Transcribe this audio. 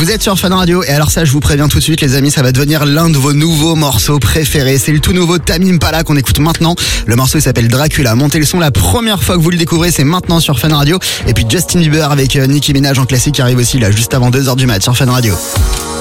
Vous êtes sur Fun Radio et alors ça je vous préviens tout de suite les amis, ça va devenir l'un de vos nouveaux morceaux préférés. C'est le tout nouveau Tame Impala qu'on écoute maintenant. Le morceau il s'appelle Dracula. Montez le son, la première fois que vous le découvrez c'est maintenant sur Fun Radio. Et puis Justin Bieber avec Nicki Minaj en classique qui arrive aussi là juste avant 2h du mat sur Fun Radio.